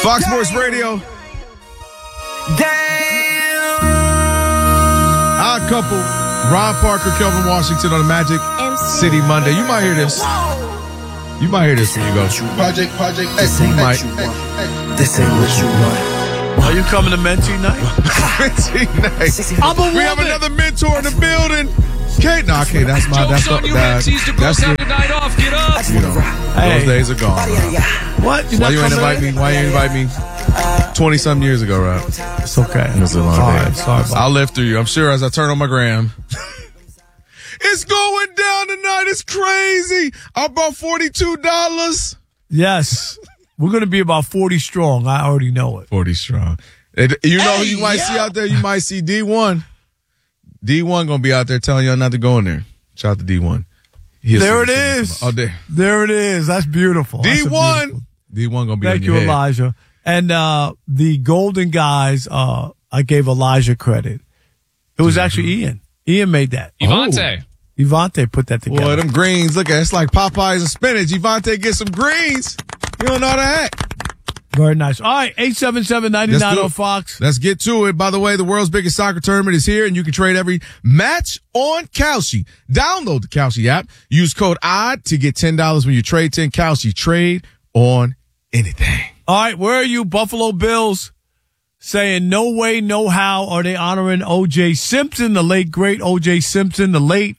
Fox Sports Radio. Damn. Odd couple. Ron Parker, Kelvin Washington on the Magic City Monday. You might hear this. You might hear this when you go. Project. This ain't what you want. This ain't what you want. Are you coming to Mentee night? Mentee night. I'm a woman. We have another mentor in the building. Kate, no, okay, that's the night off. Get up. you know, those days are gone. What? Why you ain't invite me? Why you ain't invite me 20-something years ago, Rob? It's okay. It was a long day. Sorry. I'll live through you. I'm sure as I turn on my gram. It's going down tonight. It's crazy. I bought $42. Yes. We're going to be about 40 strong. I already know it. 40 strong. You know who you might see out there? You might see D1. D1 going to be out there telling y'all not to go in there. Shout out to D1. There it is. Oh, there. There it is. That's beautiful. D1 going to be Thank you, Elijah. And the Golden Guys, I gave Elijah credit. It was actually Ian. Ian made that. Ivante. Ivante put that together. Boy, them greens. Look at it. It's like Popeyes and spinach. Ivante get some greens. You don't know how to act. Very nice. All right, 877-99 Fox. Let's get to it. By the way, the world's biggest soccer tournament is here, and you can trade every match on Kalshi. Download the Kalshi app. Use code ODD to get $10 when you trade 10 Kalshi. Trade on anything. All right, where are you, Buffalo Bills? Saying no way, no how are they honoring O.J. Simpson, the late, great O.J. Simpson, the late,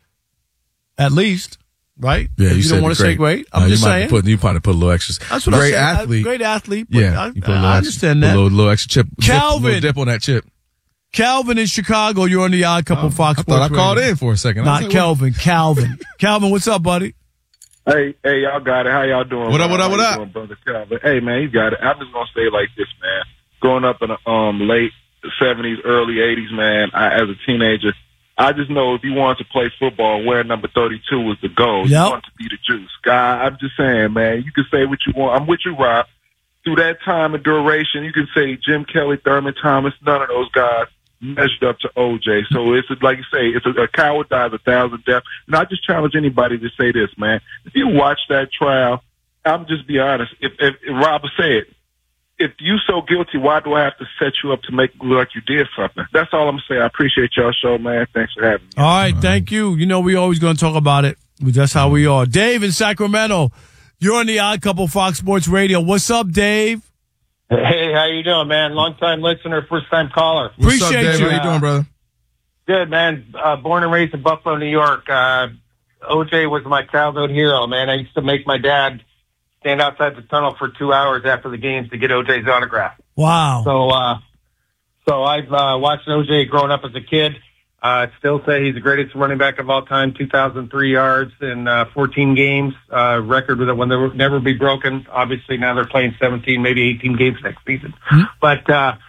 at least. Right? Yeah, you don't want to say great. I'm just saying. You probably put a little extra. That's what great I said. athlete. Great athlete. Yeah, you put a little I extra, understand that. A little extra chip. Calvin. A little dip on that chip. Calvin in Chicago. You're on the Odd Couple Fox I Sports thought I called Radio. in for a second. Not Kelvin. Calvin. Calvin, what's up, buddy? Hey, y'all got it. How y'all doing? What up? How you doing, brother Calvin? Hey, man, you got it. I'm just gonna say it like this, man. Growing up in the late '70s, early '80s, man, as a teenager, I just know if you wanted to play football, wearing number 32 was the goal. Yep. You wanted to be the juice. Guy, I'm just saying, man, you can say what you want. I'm with you, Rob. Through that time and duration, you can say Jim Kelly, Thurman Thomas, none of those guys measured up to OJ. So it's like you say, it's a coward dies 1,000 deaths. And I just challenge anybody to say this, man. If you watch that trial, I'm just be honest. If Rob said, if you so guilty, why do I have to set you up to make it look like you did something? That's all I'm saying. I appreciate y'all show, man. Thanks for having me. All right, thank you. You know, we always going to talk about it. That's how we are. Dave in Sacramento, you're on the Odd Couple Fox Sports Radio. What's up, Dave? Hey, how you doing, man? Long-time listener, first-time caller. Appreciate What's up, Dave? you. How you doing, brother? Good, man. Born and raised in Buffalo, New York. OJ was my childhood hero, man. I used to make my dad stand outside the tunnel for 2 hours after the games to get OJ's autograph. Wow. So I've watched OJ growing up as a kid. Still say he's the greatest running back of all time, 2,003 yards in 14 games. Record that will never be broken. Obviously, now they're playing 17, maybe 18 games next season. Mm-hmm. But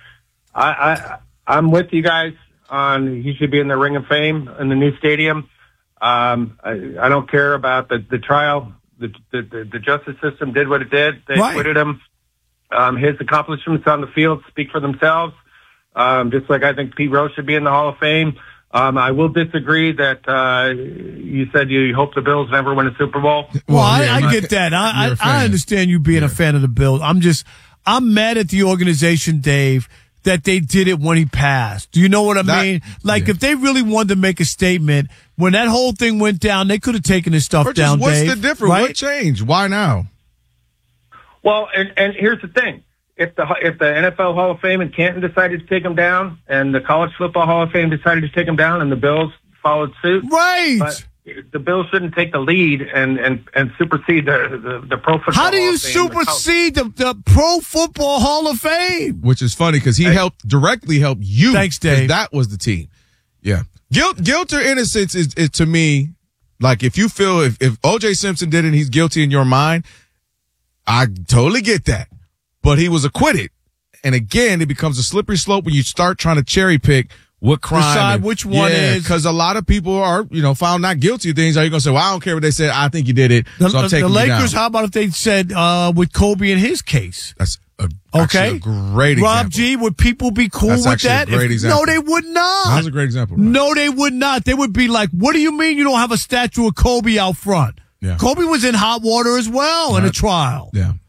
I'm with you guys on he should be in the Ring of Fame in the new stadium. I don't care about the trial. The justice system did what it did. They acquitted him. His accomplishments on the field speak for themselves. Just like I think Pete Rose should be in the Hall of Fame. I will disagree that you said you hope the Bills never win a Super Bowl. Well, I get that. I understand you being a fan of the Bills. I'm mad at the organization, Dave, that they did it when he passed. Do you know what I mean? Like, if they really wanted to make a statement, when that whole thing went down, they could have taken his stuff down, what's Dave. the difference? Right? What changed? Why now? Well, and here's the thing. If the NFL Hall of Fame in Canton decided to take him down, and the College Football Hall of Fame decided to take him down, and the Bills followed suit, right? But the Bills shouldn't take the lead and supersede the Pro Football. How do Hall you of Fame. supersede the Pro Football Hall of Fame? Which is funny because he directly helped you. Thanks, Dave. That was the team. Yeah. Guilt or innocence is to me, like if you feel if O.J. Simpson did it and he's guilty in your mind, I totally get that. But he was acquitted. And again, it becomes a slippery slope when you start trying to cherry pick what crime. Decide which one is. Because a lot of people are, found not guilty of things. Are you going to say, well, I don't care what they said. I think you did it. So I'm taking the you down. Lakers, how about if they said with Kobe in his case? That's actually a great example. Rob G, would people be cool That's with actually that? a great example. No, they would not. That's a great example. Rob. No, they would not. They would be like, what do you mean you don't have a statue of Kobe out front? Yeah. Kobe was in hot water as well in a trial. Yeah.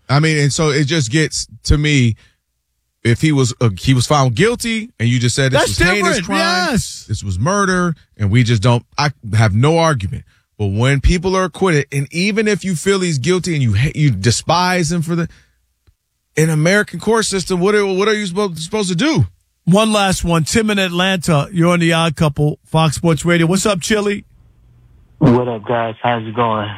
I mean, and so it just gets to me. If he was found guilty, and you just said this was heinous crime, yes. This was murder, and we just don't. I have no argument. But when people are acquitted, and even if you feel he's guilty and you despise him for in American court system, what are you supposed to do? One last one. Tim in Atlanta. You're on the Odd Couple, Fox Sports Radio. What's up, Chili? What up, guys? How's it going?